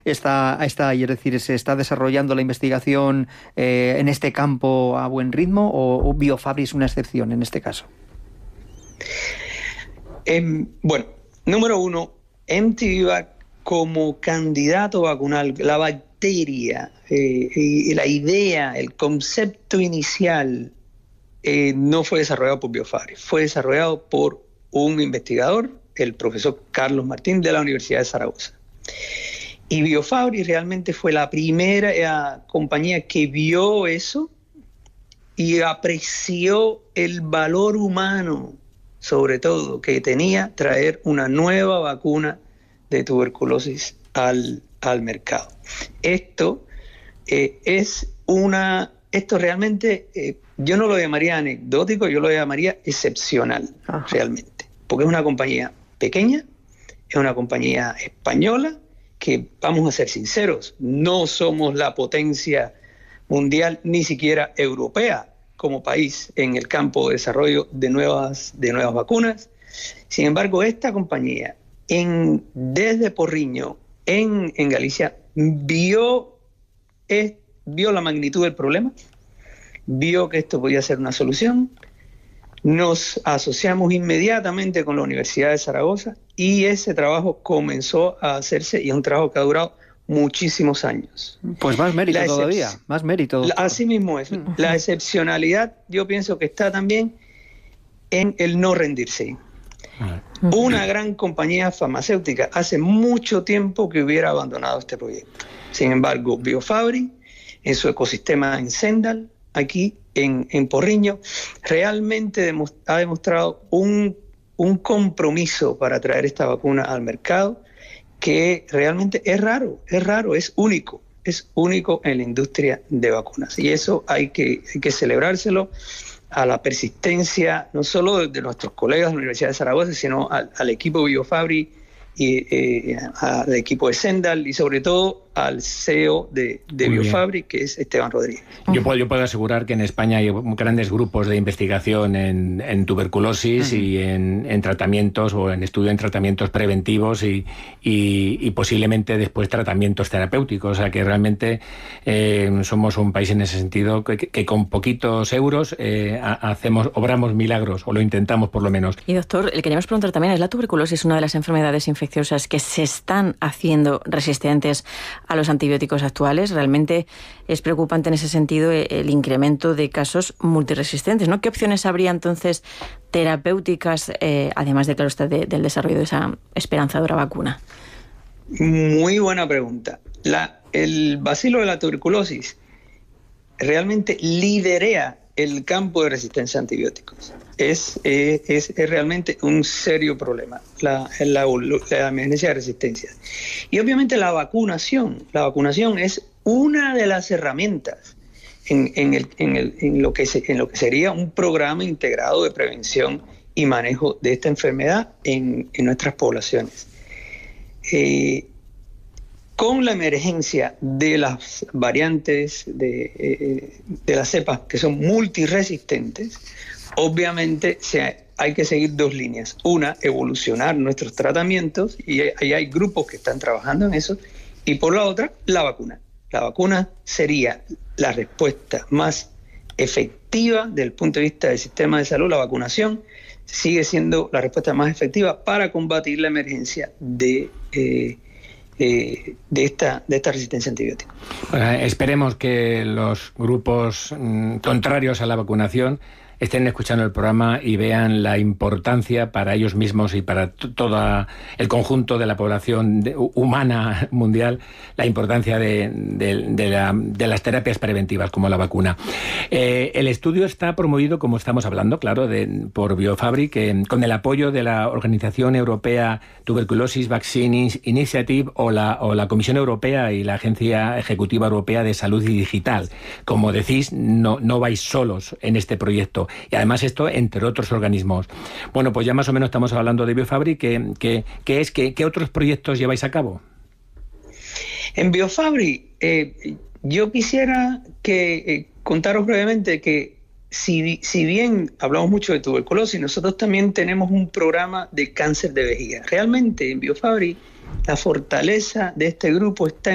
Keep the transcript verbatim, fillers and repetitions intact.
está, está ahí? Es decir, ¿se está desarrollando la investigación eh, en este campo a buen ritmo o, o BioFabry es una excepción en este caso? Eh, bueno, número uno, MTVvac como candidato vacunal, la bacteria, eh, y la idea, el concepto inicial eh, no fue desarrollado por BioFabry, fue desarrollado por un investigador, el profesor Carlos Martín de la Universidad de Zaragoza. Y BioFabry realmente fue la primera eh, compañía que vio eso y apreció el valor humano, sobre todo, que tenía traer una nueva vacuna de tuberculosis al, al mercado. Esto eh, es una, esto realmente, eh, yo no lo llamaría anecdótico, yo lo llamaría excepcional. Ajá. Realmente, porque es una compañía pequeña, es una compañía española, que vamos a ser sinceros, no somos la potencia mundial, ni siquiera europea como país en el campo de desarrollo de nuevas, de nuevas vacunas. Sin embargo, esta compañía en, desde Porriño, en, en Galicia, vio, es, vio la magnitud del problema, vio que esto podía ser una solución. Nos asociamos inmediatamente con la Universidad de Zaragoza y ese trabajo comenzó a hacerse y es un trabajo que ha durado muchísimos años. Pues más mérito todavía, más mérito. La, así mismo es. La excepcionalidad yo pienso que está también en el no rendirse. Una gran compañía farmacéutica hace mucho tiempo que hubiera abandonado este proyecto. Sin embargo, BioFabry, en su ecosistema en Sendal, aquí en, en Porriño, realmente demo, ha demostrado un, un compromiso para traer esta vacuna al mercado que realmente es raro, es raro, es único, es único en la industria de vacunas. Y eso hay que, hay que celebrárselo a la persistencia, no solo de, de nuestros colegas de la Universidad de Zaragoza, sino al, al equipo BioFabry y eh, al equipo de Sendal y sobre todo al C E O de, de BioFabry, que es Esteban Rodríguez. Yo puedo, yo puedo asegurar que en España hay grandes grupos de investigación en, en tuberculosis uh-huh. y en, en tratamientos o en estudio en tratamientos preventivos y, y, y posiblemente después tratamientos terapéuticos. O sea que realmente eh, somos un país en ese sentido que, que con poquitos euros eh, hacemos, obramos milagros, o lo intentamos por lo menos. Y doctor, le queríamos preguntar también, ¿es la tuberculosis una de las enfermedades infecciosas que se están haciendo resistentes a los antibióticos actuales? Realmente es preocupante en ese sentido el incremento de casos multiresistentes, ¿no? ¿Qué opciones habría entonces terapéuticas, eh, además de, claro, usted, de, del desarrollo de esa esperanzadora vacuna? Muy buena pregunta. La, el bacilo de la tuberculosis realmente liderea el campo de resistencia a antibióticos. Es, eh, es, es realmente un serio problema, la, la, la emergencia de resistencia. Y obviamente la vacunación, la vacunación es una de las herramientas en, en, el, en, el, en, lo que se, en lo que sería un programa integrado de prevención y manejo de esta enfermedad en, en nuestras poblaciones. Eh, con la emergencia de las variantes, de, eh, de las cepas que son multiresistentes, obviamente se, hay que seguir dos líneas. Una, evolucionar nuestros tratamientos, y ahí hay grupos que están trabajando en eso, y por la otra, la vacuna. La vacuna sería la respuesta más efectiva desde el punto de vista del sistema de salud. La vacunación sigue siendo la respuesta más efectiva para combatir la emergencia de... Eh, Eh, de, esta, de esta resistencia antibiótica. Bueno, esperemos que los grupos mmm, contrarios a la vacunación estén escuchando el programa y vean la importancia para ellos mismos y para todo el conjunto de la población de, humana mundial, la importancia de, de, de, la, de las terapias preventivas como la vacuna. Eh, el estudio está promovido, como estamos hablando, claro, de, por BioFabry, que, con el apoyo de la Organización Europea Tuberculosis Vaccine Initiative o la, o la Comisión Europea y la Agencia Ejecutiva Europea de Salud y Digital. Como decís, no, no vais solos en este proyecto. Y además esto entre otros organismos. Bueno, pues ya más o menos estamos hablando de BioFabry. ¿Qué, qué, qué es? ¿Qué, ¿Qué otros proyectos lleváis a cabo? En BioFabry, eh, yo quisiera que eh, contaros brevemente que si, si bien hablamos mucho de tuberculosis, nosotros también tenemos un programa de cáncer de vejiga. Realmente en BioFabry la fortaleza de este grupo está